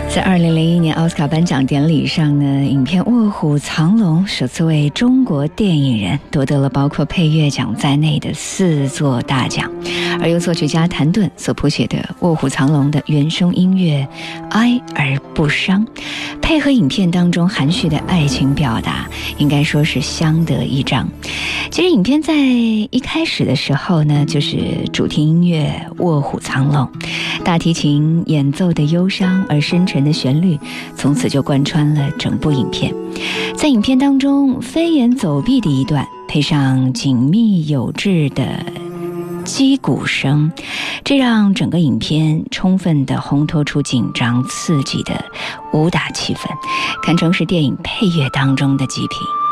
在2001年奥斯卡颁奖典礼上呢，影片《卧虎藏龙》首次为中国电影人夺得了包括配乐奖在内的4座大奖，而由作曲家谭盾所谱写的《卧虎藏龙》的原声音乐《哀而不伤》，配合影片当中含蓄的爱情表达，应该说是相得益彰。其实影片在一开始的时候呢，就是主题音乐《卧虎藏龙》，大提琴演奏的忧伤而深沉的旋律，从此就贯穿了整部影片。在影片当中，飞檐走壁的一段，配上紧密有致的击鼓声，这让整个影片充分地烘托出紧张刺激的武打气氛，堪称是电影配乐当中的极品。